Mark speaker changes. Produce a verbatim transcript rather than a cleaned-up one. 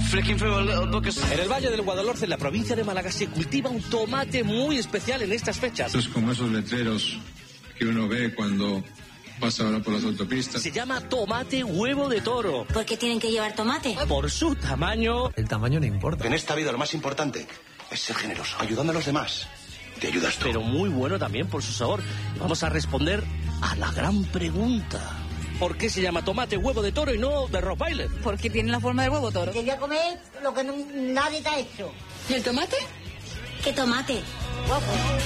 Speaker 1: En el Valle del Guadalhorce, en la provincia de Málaga, se cultiva un tomate muy especial en estas fechas.
Speaker 2: Es como esos letreros que uno ve cuando pasa ahora por las autopistas.
Speaker 1: Se llama tomate huevo de toro.
Speaker 3: ¿Por qué tienen que llevar tomate?
Speaker 1: Por su tamaño.
Speaker 4: El tamaño no importa.
Speaker 5: En esta vida lo más importante es ser generoso, ayudando a los demás. Te ayudas tú.
Speaker 1: Pero muy bueno también por su sabor. Y vamos a responder a la gran pregunta. ¿Por qué se llama tomate huevo de toro y no de Rottweiler?
Speaker 6: Porque tiene la forma del huevo toro.
Speaker 7: Te voy a comer lo que no, nadie te ha hecho.
Speaker 6: ¿Y el tomate?
Speaker 3: ¿Qué tomate?
Speaker 7: Guapo.